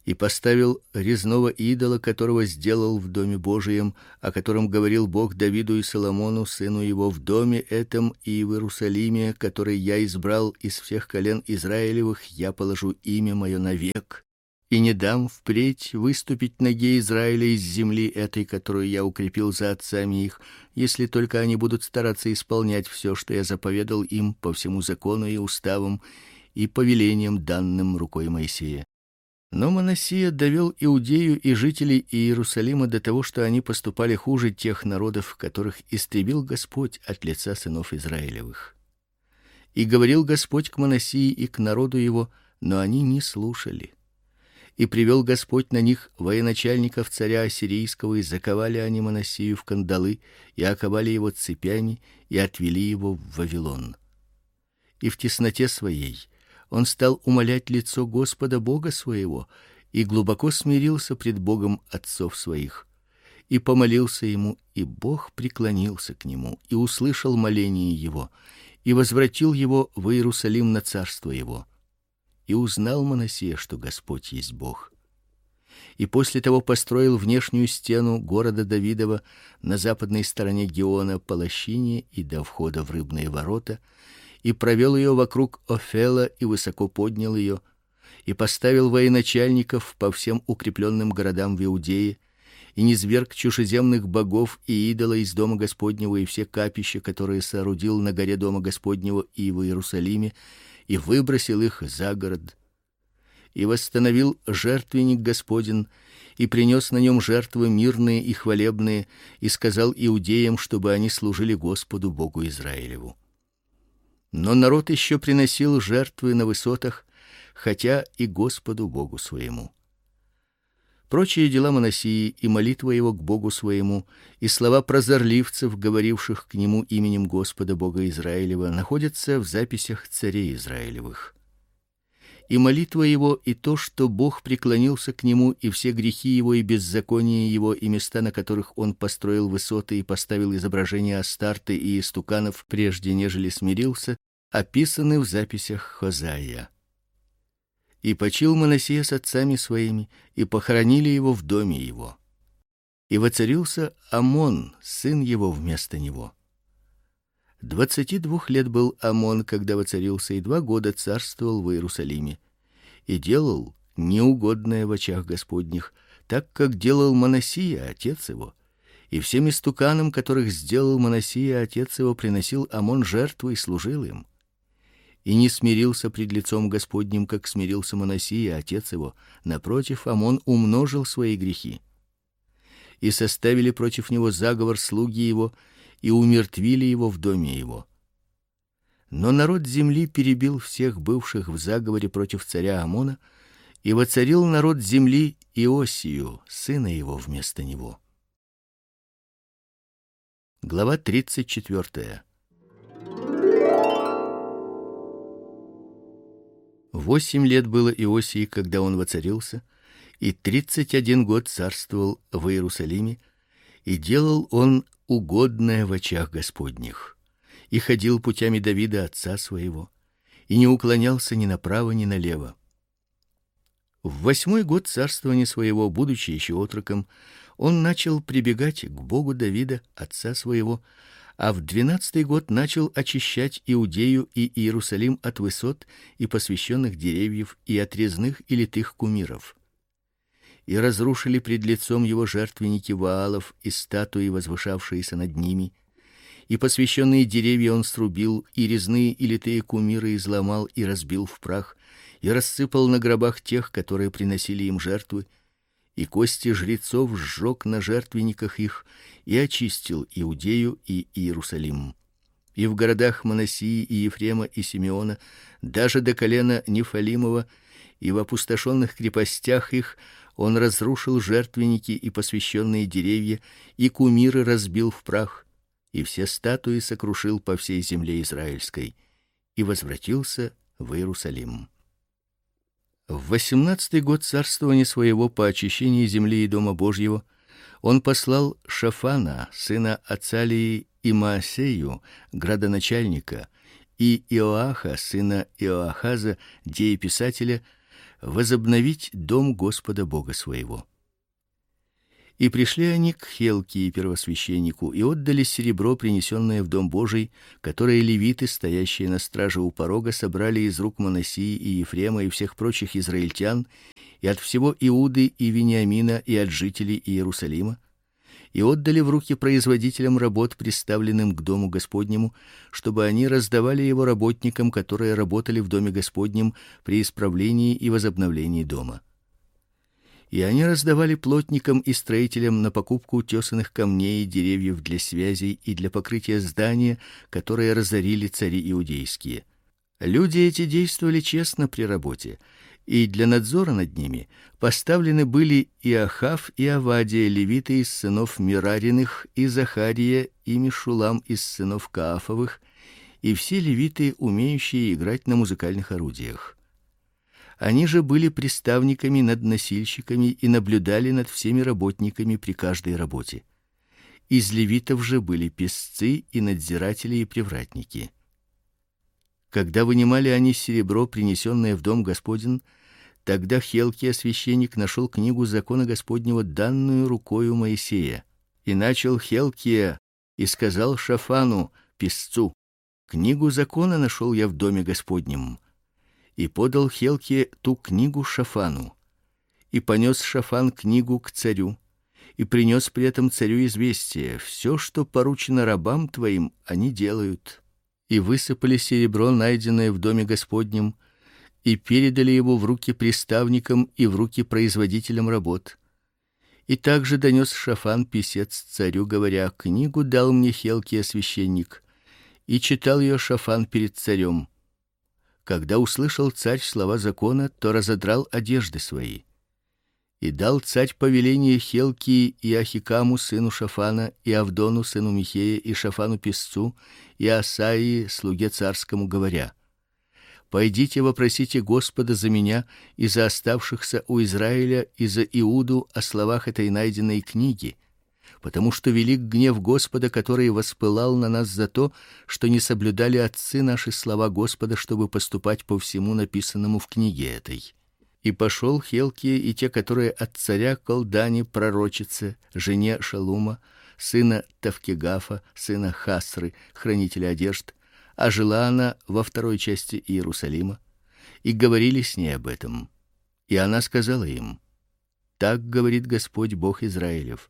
и поставил резного идола, которого сделал в доме Божием, о котором говорил Бог Давиду и Соломону сыну его: в доме этом и в Иерусалиме, который я избрал из всех колен Израилевых, я положу имя мое навек, и не дам впредь выступить ноге Израиля из земли этой, которую я укрепил за отцами их, если только они будут стараться исполнять все, что я заповедал им по всему закону и уставам и повелениям, данным рукой Моисея. Но Манассия довел Иудею и жителей Иерусалима до того, что они поступали хуже тех народов, которых истребил Господь от лица сынов Израилевых. И говорил Господь к Манассии и к народу его, но они не слушали. И привел Господь на них военачальников царя ассирийского, и заковали они Манассию в кандалы, и оковали его цепями, и отвели его в Вавилон. И в тесноте своей он стал умолять лицо Господа Бога своего, и глубоко смирился пред Богом отцов своих, и помолился ему, и Бог преклонился к нему и услышал моление его, и возвратил его в Иерусалим на царство его. И узнал Манассия, что Господь есть Бог. И после того построил внешнюю стену города Давидова на западной стороне Гиона по лощине и до входа в рыбные ворота, и провел ее вокруг Офела и высоко поднял ее, и поставил военачальников по всем укрепленным городам в Иудее, и низверг чужеземных богов и идола из дома Господнего и все капища, которые соорудил на горе дома Господнего и в Иерусалиме, и выбросил их за город. И восстановил жертвенник Господень, и принес на нем жертвы мирные и хвалебные, и сказал иудеям, чтобы они служили Господу Богу Израилеву. Но народ еще приносил жертвы на высотах, хотя и Господу Богу своему. Прочие дела Манассии и молитва его к Богу своему, и слова прозорливцев, говоривших к нему именем Господа Бога Израилева, находятся в записях царей Израилевых. И молитва его, и то, что Бог преклонился к нему, и все грехи его и беззакония его, и места, на которых он построил высоты и поставил изображения Астарты и истуканов, прежде нежели смирился, описаны в записях Хозаия. И почил Манассия с отцами своими, и похоронили его в доме его. И воцарился Амон, сын его, вместо него. Двадцати двух лет был Амон, когда воцарился, и два года царствовал в Иерусалиме, и делал неугодное в очах Господних, так как делал Манассия отец его. И всем истуканам, которых сделал Манассия отец его, приносил Амон жертвы и служил им. И не смирился пред лицом Господним, как смирился Манассия отец его. Напротив, Амон умножил свои грехи. И составили против него заговор слуги его, и умертвили его в доме его. Но народ земли перебил всех бывших в заговоре против царя Амона, и воцарил народ земли Иосию, сына его, вместо него. Глава тридцать четвёртая. Восемь лет было Иосии, когда он воцарился, и тридцать один год царствовал в Иерусалиме, и делал он угодное в очах Господних, и ходил путями Давида отца своего, и не уклонялся ни направо, ни налево. В восьмой год царствования своего, будучи еще отроком, он начал прибегать к Богу Давида отца своего, а в двенадцатый год начал очищать Иудею и Иерусалим от высот и посвященных деревьев и от резных и литых кумиров. И разрушили пред лицом его жертвенники Ваалов и статуи, возвышавшиеся над ними, и посвященные деревья он срубил, и резные и литые кумиры изломал и разбил в прах, и рассыпал на гробах тех, которые приносили им жертвы, и кости жрецов сжег на жертвенниках их, и очистил Иудею и Иерусалим. И в городах Манассии и Ефрема и Симеона, даже до колена Нефалимова, и в опустошенных крепостях их он разрушил жертвенники и посвященные деревья, и кумиры разбил в прах, и все статуи сокрушил по всей земле израильской, и возвратился в Иерусалим. В восемнадцатый год царствования своего по очищении земли и дома Божьего он послал Шафана, сына Ацалии, и Маасею, градоначальника, и Иоаха, сына Иоахаза, дееписателя, возобновить дом Господа Бога своего. И пришли они к Хилкии первосвященнику и отдали серебро, принесенное в дом Божий, которое левиты, стоящие на страже у порога, собрали из рук Манассии и Ефрема и всех прочих израильтян, и от всего Иуды и Вениамина, и от жителей Иерусалима, и отдали в руки производителям работ, приставленным к дому Господнему, чтобы они раздавали его работникам, которые работали в доме Господнем при исправлении и возобновлении дома. И они раздавали плотникам и строителям на покупку тесаных камней и деревьев для связей и для покрытия здания, которые разорили цари иудейские. Люди эти действовали честно при работе, и для надзора над ними поставлены были Иохав и Авадия, левиты из сынов Мерариных, и Захария и Мешулам из сынов Каафовых, и все левиты, умеющие играть на музыкальных орудиях. Они же были приставниками над носильщиками и наблюдали над всеми работниками при каждой работе. Из левитов же были песцы и надзиратели и привратники. Когда вынимали они серебро, принесенное в дом Господень, тогда Хилкия священник нашел книгу закона Господнего, данную рукою Моисея, и начал Хилкия и сказал Шафану песцу: книгу закона нашел я в доме Господнем. И подал Хилкия ту книгу Шафану. И понес Шафан книгу к царю, и принес при этом царю известие: все, что поручено рабам твоим, они делают. И высыпали серебро, найденное в доме Господнем, и передали его в руки приставникам и в руки производителям работ. И также донес Шафан писец царю, говоря: книгу дал мне Хилкия священник. И читал ее Шафан перед царем. Когда услышал царь слова закона, то разодрал одежды свои. И дал царь повеление Хилкии и Ахикаму сыну Шафана, и Авдону сыну Михея, и Шафану песцу, и Асаии слуге царскому, говоря: пойдите вопросите Господа за меня и за оставшихся у Израиля и за Иуду о словах этой найденной книги, потому что велик гнев Господа, который воспылал на нас за то, что не соблюдали отцы наши слова Господа, чтобы поступать по всему написанному в книге этой. И пошел Хилкия и те, которые от царя Колдани пророчице, жене Шалума, сына Тавкегафа, сына Хасры, хранителя одежд, а жила она во второй части Иерусалима, и говорили с ней об этом. И она сказала им: так говорит Господь Бог Израилев: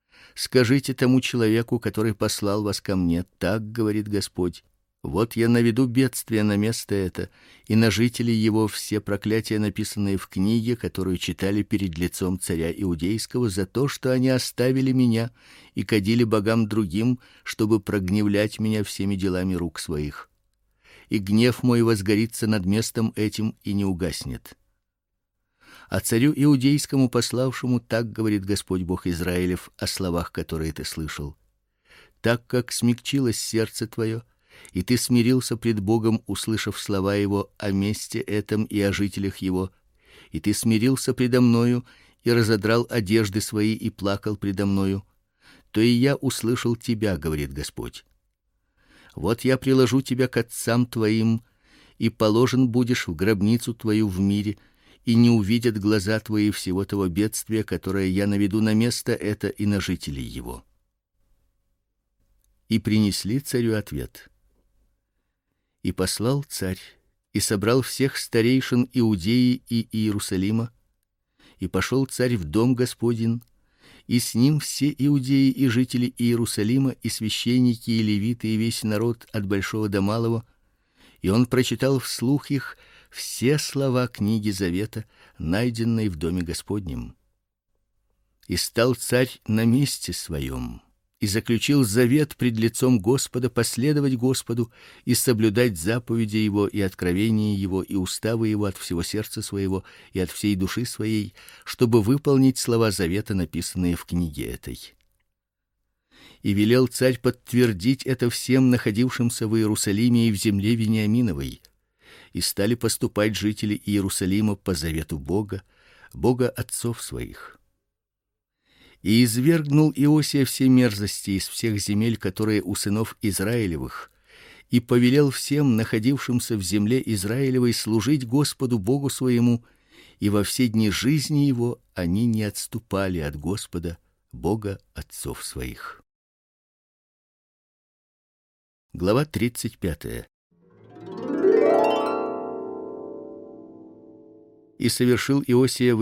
скажите тому человеку, который послал вас ко мне, так говорит Господь: вот я наведу бедствие на место это, и на жителей его все проклятия, написанные в книге, которую читали перед лицом царя иудейского, за то, что они оставили меня и кадили богам другим, чтобы прогневлять меня всеми делами рук своих. И гнев мой возгорится над местом этим и не угаснет. А царю иудейскому пославшему так говорит Господь Бог Израилев о словах, которые ты слышал: так как смягчилось сердце твое, и ты смирился пред Богом, услышав слова его о месте этом и о жителях его, и ты смирился предо мною и разодрал одежды свои и плакал предо мною, то и я услышал тебя, говорит Господь. Вот я приложу тебя к отцам твоим, и положен будешь в гробницу твою в мире, и не увидят глаза твои всего того бедствия, которое я наведу на место это и на жителей его. И принесли царю ответ. И послал царь и собрал всех старейшин Иудеи и Иерусалима, и пошел царь в дом Господень, и с ним все иудеи и жители Иерусалима, и священники, и левиты, и весь народ от большого до малого, и он прочитал вслух их все слова книги завета, найденной в доме Господнем. И стал царь на месте своем, и заключил завет пред лицом Господа последовать Господу и соблюдать заповеди его и откровения его и уставы его от всего сердца своего и от всей души своей, чтобы выполнить слова завета, написанные в книге этой. И велел царь подтвердить это всем находившимся в Иерусалиме и в земле Вениаминовой. И стали поступать жители Иерусалима по завету Бога, Бога отцов своих. И извергнул Иосия все мерзости из всех земель, которые у сынов Израилевых, и повелел всем находившимся в земле Израилевой служить Господу Богу своему и во все дни жизни его они не отступали от Господа, Бога отцов своих. Глава тридцать пятая. И совершил Иосия